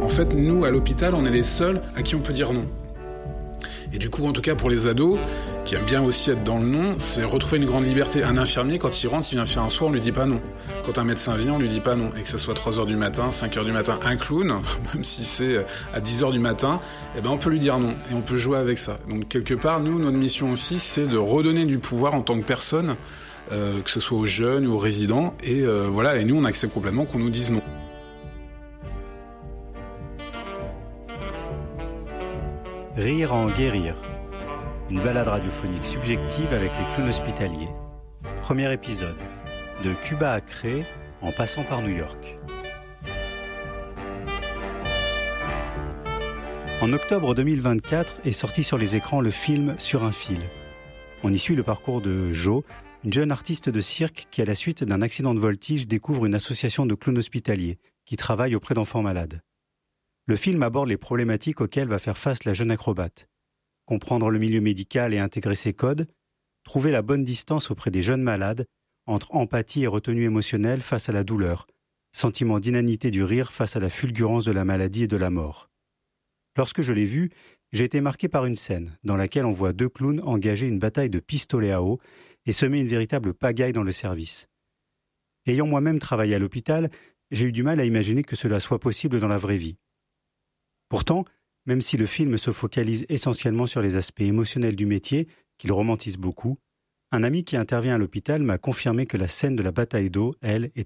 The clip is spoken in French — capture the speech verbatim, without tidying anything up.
En fait, nous, à l'hôpital, on est les seuls à qui on peut dire non. Et du coup, en tout cas pour les ados, qui aiment bien aussi être dans le non, c'est retrouver une grande liberté. Un infirmier, quand il rentre, il vient faire un soin, on lui dit pas non. Quand un médecin vient, on lui dit pas non. Et que ce soit trois heures du matin, cinq heures du matin, un clown, même si c'est à dix heures du matin, eh ben on peut lui dire non. Et on peut jouer avec ça. Donc quelque part, nous, notre mission aussi, c'est de redonner du pouvoir en tant que personne, euh, que ce soit aux jeunes ou aux résidents. Et euh, voilà, et nous, on accepte complètement qu'on nous dise non. Rire en guérir. Une balade radiophonique subjective avec les clowns hospitaliers. Premier épisode. De Cuba à Cré, en passant par New York. En octobre deux mille vingt-quatre est sorti sur les écrans le film Sur un fil. On y suit le parcours de Jo, une jeune artiste de cirque qui, à la suite d'un accident de voltige, découvre une association de clowns hospitaliers qui travaille auprès d'enfants malades. Le film aborde les problématiques auxquelles va faire face la jeune acrobate. Comprendre le milieu médical et intégrer ses codes, trouver la bonne distance auprès des jeunes malades, entre empathie et retenue émotionnelle face à la douleur, sentiment d'inanité du rire face à la fulgurance de la maladie et de la mort. Lorsque je l'ai vu, j'ai été marqué par une scène dans laquelle on voit deux clowns engager une bataille de pistolets à eau et semer une véritable pagaille dans le service. Ayant moi-même travaillé à l'hôpital, j'ai eu du mal à imaginer que cela soit possible dans la vraie vie. Pourtant, même si le film se focalise essentiellement sur les aspects émotionnels du métier, qu'il romantise beaucoup, un ami qui intervient à l'hôpital m'a confirmé que la scène de la bataille d'eau, elle, est